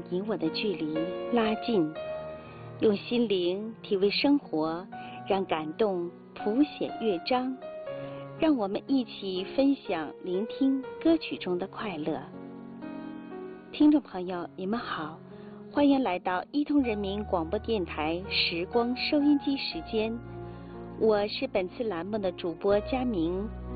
你我的距离拉近，用心灵体味生活，让感动谱写乐章。让我们一起分享聆听歌曲中的快乐。听众朋友，你们好，欢迎来到伊通人民广播电台时光收音机时间，我是本次栏目的主播佳明。